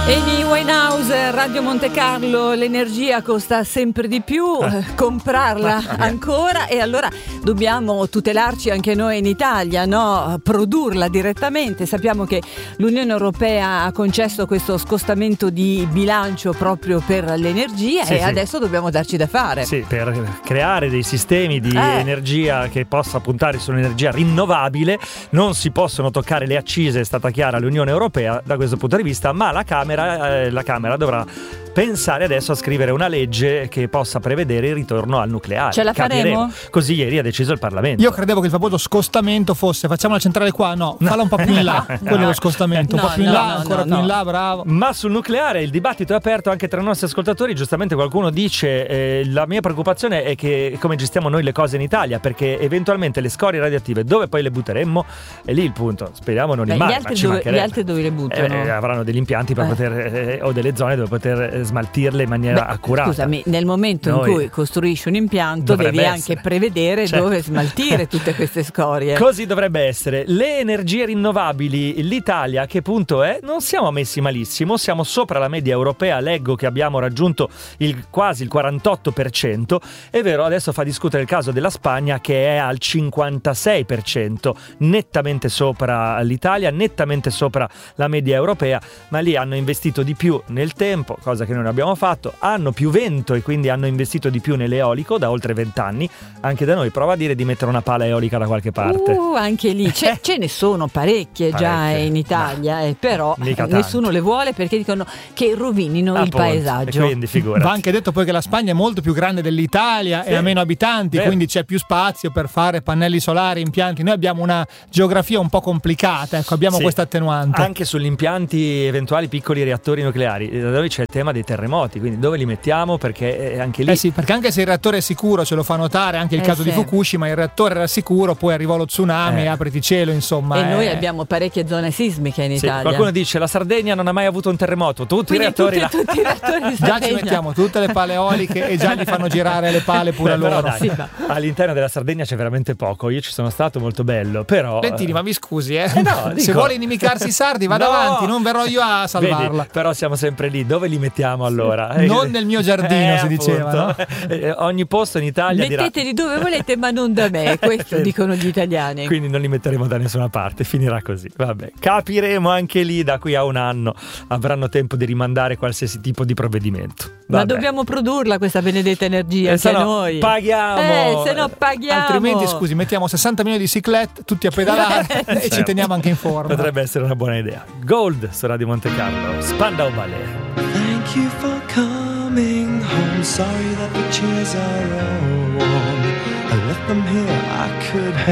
Amy Winehouse, Radio Monte Carlo. L'energia costa sempre di più, comprarla ancora, e allora dobbiamo tutelarci anche noi in Italia, no? Produrla direttamente. Sappiamo che l'Unione Europea ha concesso questo scostamento di bilancio proprio per l'energia, e adesso dobbiamo darci da fare. Sì, per creare dei sistemi di energia che possa puntare sull'energia rinnovabile. Non si possono toccare le accise, è stata chiara l'Unione Europea da questo punto di vista, ma la Camera dovrà pensare adesso a scrivere una legge che possa prevedere il ritorno al nucleare. Ce la faremo? Così ieri ha deciso il Parlamento. Io credevo che il famoso scostamento fosse facciamo la centrale qua, no, falla un po' più in là, quello è lo scostamento, un po' più in là, ancora più in là, bravo. Ma sul nucleare il dibattito è aperto anche tra i nostri ascoltatori. Giustamente qualcuno dice la mia preoccupazione è che come gestiamo noi le cose in Italia, perché eventualmente le scorie radioattive dove poi le butteremmo? È lì il punto. Speriamo non in mare, gli altri dove le buttano? Avranno degli impianti per poter o delle zone dove poter smaltirle in maniera accurata. Scusami, nel momento in cui costruisci un impianto devi anche prevedere dove smaltire tutte queste scorie. Così dovrebbe essere. Le energie rinnovabili, l'Italia che punto è? Non siamo messi malissimo, siamo sopra la media europea. Leggo che abbiamo raggiunto quasi il 48%. È vero, adesso fa discutere il caso della Spagna che è al 56%, nettamente sopra l'Italia, nettamente sopra la media europea, ma lì hanno investito di più nel tempo, cosa che noi non abbiamo fatto, hanno più vento e quindi hanno investito di più nell'eolico da oltre 20 anni. Anche da noi prova a dire di mettere una pala eolica da qualche parte. Anche lì ce ne sono parecchie già in Italia, però nessuno le vuole perché dicono che rovinino il paesaggio. Quindi figurati. Va anche detto poi che la Spagna è molto più grande dell'Italia e ha meno abitanti, quindi c'è più spazio per fare pannelli solari, impianti. Noi abbiamo una geografia un po' complicata, ecco, abbiamo questa attenuante. Anche sugli impianti eventuali piccoli reattori nucleari, da dove c'è il tema dei terremoti, quindi dove li mettiamo, perché anche lì perché anche se il reattore è sicuro, ce lo fa notare anche il caso di Fukushima, il reattore era sicuro, poi arrivò lo tsunami, apriti cielo, insomma. E noi abbiamo parecchie zone sismiche in Italia. Qualcuno dice la Sardegna non ha mai avuto un terremoto, tutti i reattori tutti i reattori di già ci mettiamo tutte le pale eoliche e già gli fanno girare le pale pure a loro. All'interno della Sardegna c'è veramente poco, io ci sono stato, molto bello, però Lentini, ma mi scusi se vuole inimicarsi i sardi vada avanti, non verrò io a salvarla. Vedi, però siamo sempre lì, dove li mettiamo allora? Non nel mio giardino, si diceva, no? Ogni posto in Italia metteteli dove volete, ma non da me, questo dicono gli italiani. Quindi non li metteremo da nessuna parte, finirà così. Vabbè, capiremo anche lì, da qui a un anno avranno tempo di rimandare qualsiasi tipo di provvedimento. Ma dobbiamo produrla questa benedetta energia, se noi paghiamo. Se no paghiamo. Altrimenti, scusi, mettiamo 60 milioni di ciclette tutti a pedalare e ci teniamo anche in forma. Potrebbe essere una buona idea. Gold su Radio Monte Carlo, Spandau Ballet. Thank you for coming home. Sorry that the chairs are all warm. I left them here, I could